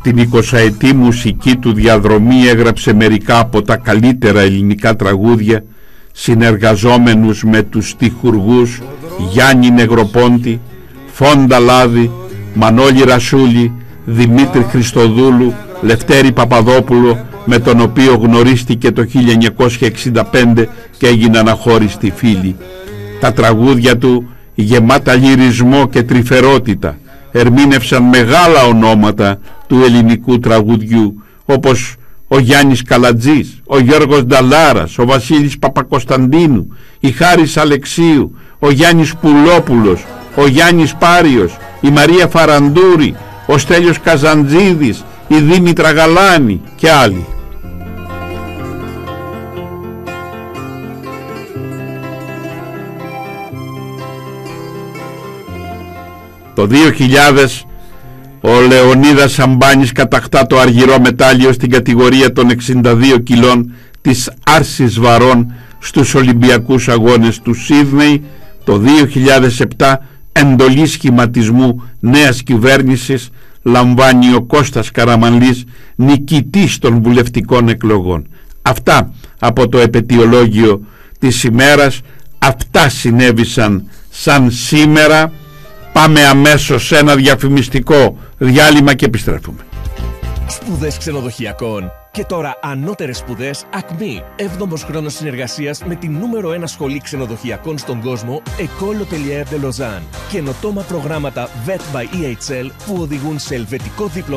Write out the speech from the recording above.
Στην 20ετή μουσική του διαδρομή έγραψε μερικά από τα καλύτερα ελληνικά τραγούδια, συνεργαζόμενους με τους στιχουργούς Γιάννη Νεγροπόντη, Φόντα Λάδη, Μανώλη Ρασούλη, Δημήτρη Χριστοδούλου, Λευτέρη Παπαδόπουλο, με τον οποίο γνωρίστηκε το 1965 και έγιναν αχώριστοι φίλοι. Τα τραγούδια του, γεμάτα λυρισμό και τρυφερότητα, ερμήνευσαν μεγάλα ονόματα του ελληνικού τραγουδιού, όπως ο Γιάννης Καλατζής, ο Γιώργος Νταλάρας, ο Βασίλης Παπακοσταντίνου, η Χάρης Αλεξίου, ο Γιάννης Πουλόπουλος, ο Γιάννης Πάριος, η Μαρία Φαραντούρη, ο Στέλιος Καζαντζίδης, η Δήμητρα Γαλάνη και άλλοι. Το 2000 ο Λεωνίδας Σαμπάνης κατακτά το αργυρό μετάλλιο στην κατηγορία των 62 κιλών της άρσης βαρών στους Ολυμπιακούς Αγώνες του Σίδνεϊ. Το 2007 εντολή σχηματισμού νέας κυβέρνησης λαμβάνει ο Κώστας Καραμανλής, νικητής των βουλευτικών εκλογών. Αυτά από το επετειολόγιο της ημέρας. Αυτά συνέβησαν σαν σήμερα. Πάμε αμέσως σε ένα διαφημιστικό διάλειμμα και επιστρέφουμε. Σπουδές ξενοδοχειακών. Και τώρα ανώτερες σπουδές ΑΚΜΗ. 7ος χρόνος συνεργασίας με την νούμερο 1 σχολή ξενοδοχειακών στον κόσμο, École Hôtelière de Lausanne. Καινοτόμα προγράμματα VET by EHL που οδηγούν σε ελβετικό δίπλωμα